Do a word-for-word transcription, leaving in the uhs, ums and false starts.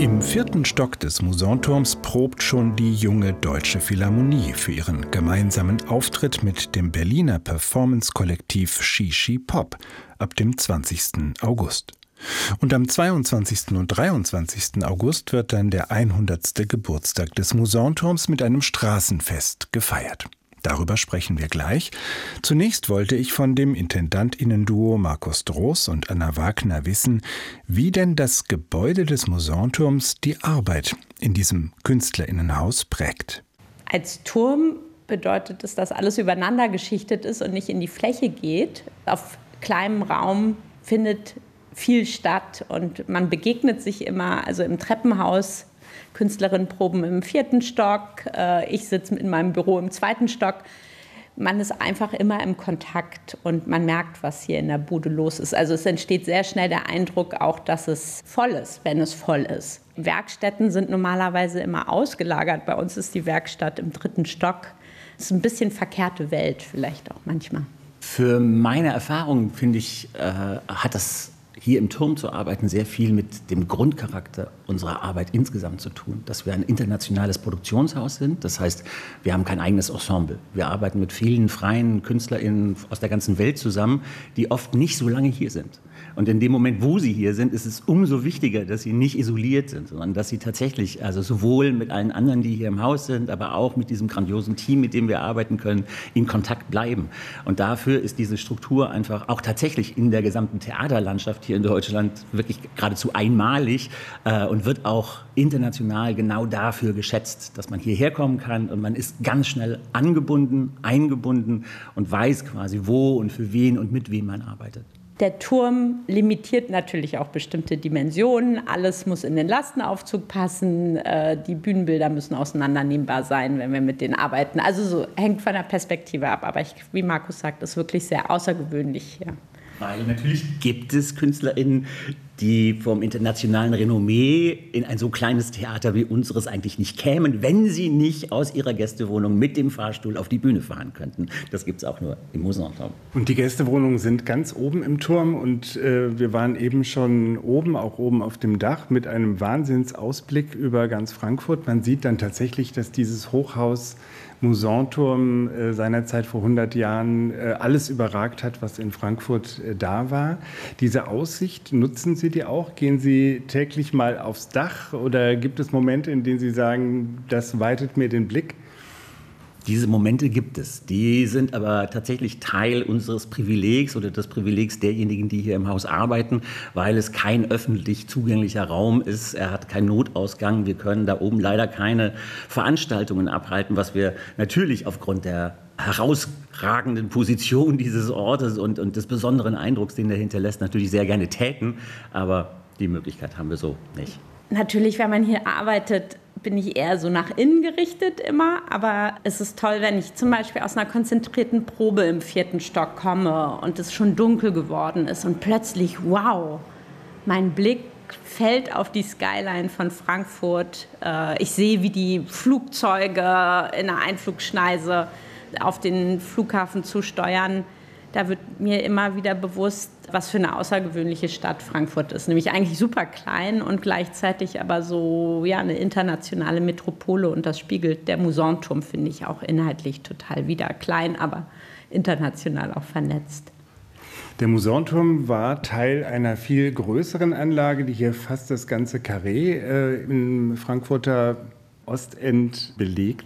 Im vierten Stock des Musanturms probt schon die Junge Deutsche Philharmonie für ihren gemeinsamen Auftritt mit dem Berliner Performance-Kollektiv Shishi Pop ab dem zwanzigsten August. Und am zweiundzwanzigsten und dreiundzwanzigsten August wird dann der hundertste Geburtstag des Musanturms mit einem Straßenfest gefeiert. Darüber sprechen wir gleich. Zunächst wollte ich von dem Intendantinnen-Duo Markus Droß und Anna Wagner wissen, wie denn das Gebäude des Musanturms die Arbeit in diesem KünstlerInnenhaus prägt. Als Turm bedeutet es, dass alles übereinander geschichtet ist und nicht in die Fläche geht. Auf kleinem Raum findet viel statt und man begegnet sich immer, also im Treppenhaus. Künstlerinnen proben im vierten Stock, ich sitze in meinem Büro im zweiten Stock. Man ist einfach immer im Kontakt und man merkt, was hier in der Bude los ist. Also es entsteht sehr schnell der Eindruck auch, dass es voll ist, wenn es voll ist. Werkstätten sind normalerweise immer ausgelagert. Bei uns ist die Werkstatt im dritten Stock. Es ist ein bisschen verkehrte Welt vielleicht auch manchmal. Für meine Erfahrung, finde ich, äh, hat das hier im Turm zu arbeiten sehr viel mit dem Grundcharakter unserer Arbeit insgesamt zu tun. Dass wir ein internationales Produktionshaus sind. Das heißt, wir haben kein eigenes Ensemble. Wir arbeiten mit vielen freien KünstlerInnen aus der ganzen Welt zusammen, die oft nicht so lange hier sind. Und in dem Moment, wo sie hier sind, ist es umso wichtiger, dass sie nicht isoliert sind, sondern dass sie tatsächlich, also sowohl mit allen anderen, die hier im Haus sind, aber auch mit diesem grandiosen Team, mit dem wir arbeiten können, in Kontakt bleiben. Und dafür ist diese Struktur einfach auch tatsächlich in der gesamten Theaterlandschaft hier in Deutschland wirklich geradezu einmalig äh, und wird auch international genau dafür geschätzt, dass man hierher kommen kann und man ist ganz schnell angebunden, eingebunden und weiß quasi, wo und für wen und mit wem man arbeitet. Der Turm limitiert natürlich auch bestimmte Dimensionen. Alles muss in den Lastenaufzug passen. Die Bühnenbilder müssen auseinandernehmbar sein, wenn wir mit denen arbeiten. Also so hängt von der Perspektive ab. Aber ich, wie Markus sagt, ist wirklich sehr außergewöhnlich hier. Weil natürlich gibt es KünstlerInnen, die vom internationalen Renommee in ein so kleines Theater wie unseres eigentlich nicht kämen, wenn sie nicht aus ihrer Gästewohnung mit dem Fahrstuhl auf die Bühne fahren könnten. Das gibt es auch nur im Musanturm. Und die Gästewohnungen sind ganz oben im Turm und äh, wir waren eben schon oben, auch oben auf dem Dach mit einem Wahnsinnsausblick über ganz Frankfurt. Man sieht dann tatsächlich, dass dieses Hochhaus Musanturm äh, seinerzeit vor hundert Jahren äh, alles überragt hat, was in Frankfurt äh, da war. Diese Aussicht, nutzen Sie die auch? Gehen Sie täglich mal aufs Dach oder gibt es Momente, in denen Sie sagen, das weitet mir den Blick? Diese Momente gibt es. Die sind aber tatsächlich Teil unseres Privilegs oder des Privilegs derjenigen, die hier im Haus arbeiten, weil es kein öffentlich zugänglicher Raum ist. Er hat keinen Notausgang. Wir können da oben leider keine Veranstaltungen abhalten, was wir natürlich aufgrund der herausragenden Position dieses Ortes und, und des besonderen Eindrucks, den er hinterlässt, natürlich sehr gerne täten. Aber die Möglichkeit haben wir so nicht. Natürlich, wenn man hier arbeitet, bin ich eher so nach innen gerichtet immer. Aber es ist toll, wenn ich zum Beispiel aus einer konzentrierten Probe im vierten Stock komme und es schon dunkel geworden ist und plötzlich, wow, mein Blick fällt auf die Skyline von Frankfurt. Ich sehe, wie die Flugzeuge in der Einflugschneise auf den Flughafen zusteuern. Da wird mir immer wieder bewusst, was für eine außergewöhnliche Stadt Frankfurt ist. Nämlich eigentlich super klein und gleichzeitig aber so ja, eine internationale Metropole. Und das spiegelt der Musanturm, finde ich, auch inhaltlich total wider. Klein, aber international auch vernetzt. Der Musanturm war Teil einer viel größeren Anlage, die hier fast das ganze Karree äh, im Frankfurter Ostend belegt.